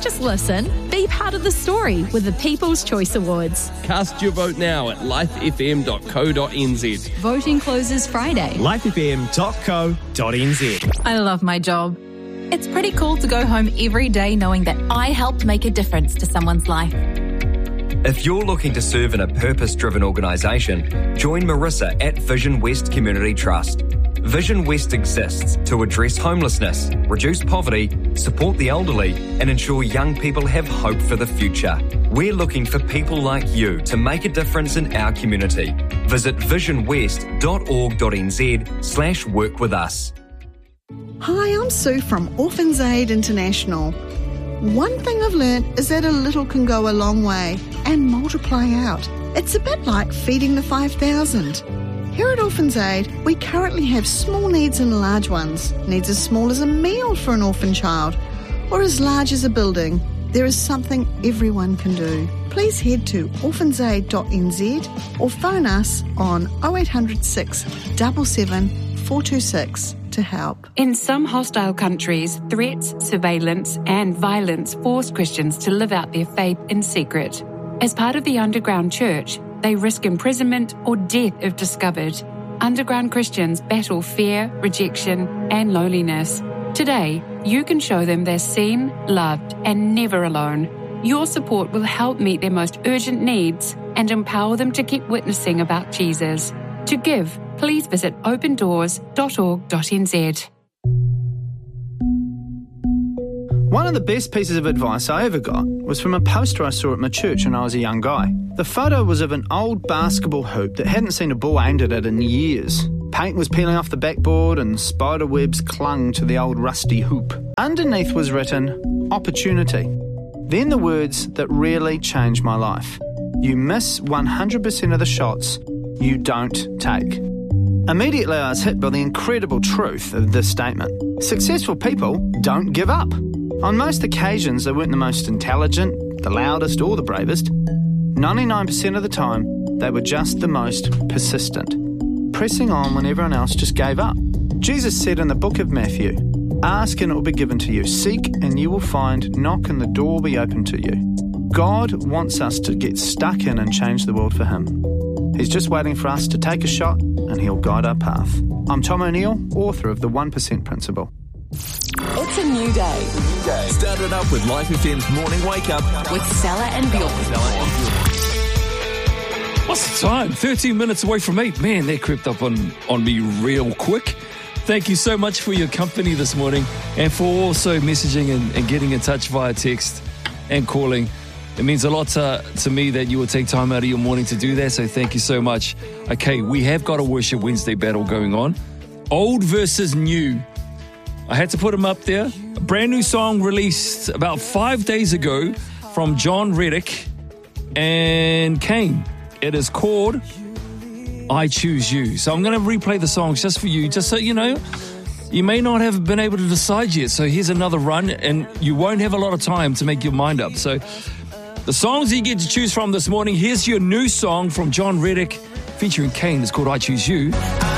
just listen. Be part of the story with the People's Choice Awards. Cast your vote now at lifefm.co.nz. Voting closes Friday. lifefm.co.nz. I love my job. It's pretty cool to go home every day knowing that I helped make a difference to someone's life. If you're looking to serve in a purpose-driven organisation, join Marissa at Vision West Community Trust. Vision West exists to address homelessness, reduce poverty, support the elderly, and ensure young people have hope for the future. We're looking for people like you to make a difference in our community. Visit visionwest.org.nz/work with us. Hi, I'm Sue from Orphans Aid International. One thing I've learnt is that a little can go a long way and multiply out. It's a bit like feeding the 5,000. Here at Orphans Aid, we currently have small needs and large ones. Needs as small as a meal for an orphan child or as large as a building. There is something everyone can do. Please head to orphansaid.nz or phone us on 0800 677 426 to help. In some hostile countries, threats, surveillance and violence force Christians to live out their faith in secret. As part of the underground church, they risk imprisonment or death if discovered. Underground Christians battle fear, rejection and loneliness. Today, you can show them they're seen, loved and never alone. Your support will help meet their most urgent needs and empower them to keep witnessing about Jesus. To give, please visit opendoors.org.nz. One of the best pieces of advice I ever got was from a poster I saw at my church when I was a young guy. The photo was of an old basketball hoop that hadn't seen a ball aimed at it in years. Paint was peeling off the backboard and spider webs clung to the old rusty hoop. Underneath was written, opportunity. Then the words that really changed my life. You miss 100% of the shots you don't take. Immediately I was hit by the incredible truth of this statement. Successful people don't give up. On most occasions, they weren't the most intelligent, the loudest or the bravest. 99% of the time, they were just the most persistent, pressing on when everyone else just gave up. Jesus said in the book of Matthew, ask and it will be given to you. Seek and you will find. Knock and the door will be open to you. God wants us to get stuck in and change the world for him. He's just waiting for us to take a shot and he'll guide our path. I'm Tom O'Neill, author of The 1% Principle. It's a new day. Start it up with Life FM's Morning Wake Up with Stella and Bjorn. What's the time? 13 minutes away from 8. Man, that crept up on me real quick. Thank you so much for your company this morning and for also messaging and getting in touch via text and calling. It means a lot to me that you will take time out of your morning to do that, so thank you so much. Okay, we have got a Worship Wednesday battle going on. Old versus new. I had to put them up there. A brand new song released about 5 days ago from John Reddick and Kane. It is called I Choose You. So I'm going to replay the songs just for you, just so you know. You may not have been able to decide yet, so here's another run, and you won't have a lot of time to make your mind up. So the songs you get to choose from this morning, here's your new song from John Reddick featuring Kane. It's called I Choose You.